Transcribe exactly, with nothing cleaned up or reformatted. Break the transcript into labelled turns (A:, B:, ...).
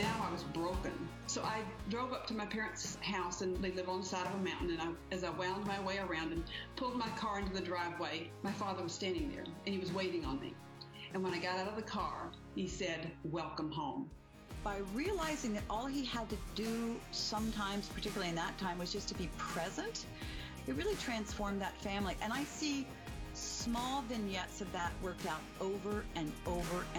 A: now I was broken. So I drove up to my parents' house, and they live on the side of a mountain. And I, as I wound my way around and pulled my car into the driveway, my father was standing there, and he was waiting on me. And when I got out of the car, he said, "Welcome home."
B: By realizing that all he had to do sometimes, particularly in that time, was just to be present, it really transformed that family. And I see small vignettes of that worked out over and over and